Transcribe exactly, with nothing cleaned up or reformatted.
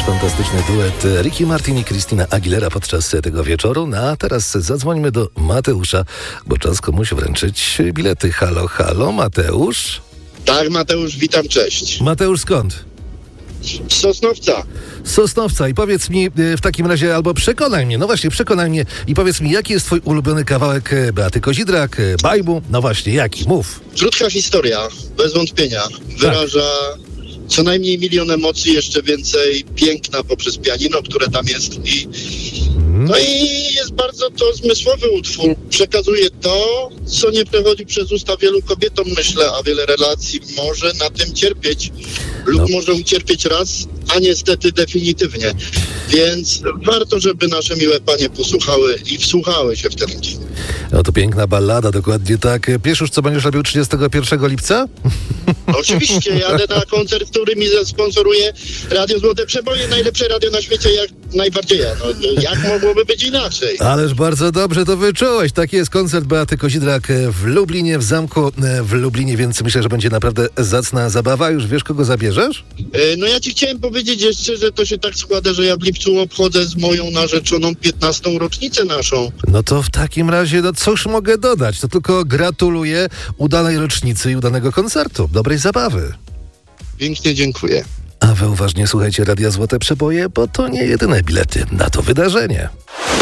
fantastyczny duet Ricky Martin i Christina Aguilera podczas tego wieczoru. No a teraz zadzwońmy do Mateusza, bo czas komuś wręczyć bilety. Halo, halo, Mateusz? Tak, Mateusz, witam, cześć. Mateusz skąd? Z Sosnowca. Z Sosnowca. I powiedz mi w takim razie, albo przekonaj mnie, no właśnie, przekonaj mnie i powiedz mi, jaki jest twój ulubiony kawałek Beaty Kozidrak, Bajbu? No właśnie, jaki? Mów. Krótka historia, bez wątpienia. Wyraża co najmniej milion emocji, jeszcze więcej piękna poprzez pianino, które tam jest. I, no i jest bardzo to zmysłowy utwór. Przekazuje to, co nie przechodzi przez usta wielu kobietom, myślę, a wiele relacji może na tym cierpieć lub No. może ucierpieć raz, a niestety definitywnie. Więc warto, żeby nasze miłe panie posłuchały i wsłuchały się w ten utwór. No to piękna ballada, dokładnie tak. Wiesz już, co będziesz robił trzydziestego pierwszego lipca? Oczywiście, jadę na koncert, który mi zasponsoruje Radio Złote Przeboje, najlepsze radio na świecie, jak najbardziej ja. No, jak mogłoby być inaczej? Ależ bardzo dobrze to wyczułeś. Tak jest, koncert Beaty Kozidrak w Lublinie, w zamku w Lublinie, więc myślę, że będzie naprawdę zacna zabawa. Już wiesz, kogo zabierzesz? E, No ja ci chciałem powiedzieć jeszcze, że to się tak składa, że ja w lipcu obchodzę z moją narzeczoną piętnastą rocznicę naszą. No to w takim razie, no cóż mogę dodać? To tylko gratuluję udanej rocznicy i udanego koncertu. Dobrej zabawy. Pięknie dziękuję. A wy uważnie słuchajcie Radia Złote Przeboje, bo to nie jedyne bilety na to wydarzenie.